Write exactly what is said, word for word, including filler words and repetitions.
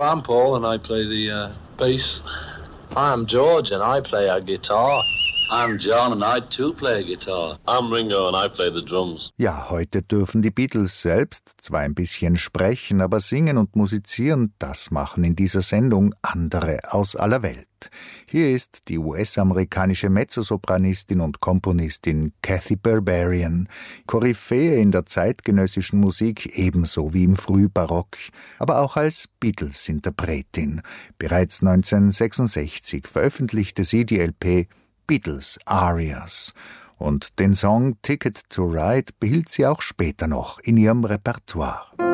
I'm Paul and I play the uh, bass. I'm George and I play a guitar. I'm John and I too play guitar. I'm Ringo and I play the drums. Ja, heute dürfen die Beatles selbst zwar ein bisschen sprechen, aber singen und musizieren, das machen in dieser Sendung andere aus aller Welt. Hier ist die U S-amerikanische Mezzosopranistin und Komponistin Kathy Berberian, Koryphäe in der zeitgenössischen Musik ebenso wie im Frühbarock, aber auch als Beatles-Interpretin. Bereits neunzehnhundertsechsundsechzig veröffentlichte sie die L P Beatles Arias. Und den Song Ticket to Ride behielt sie auch später noch in ihrem Repertoire.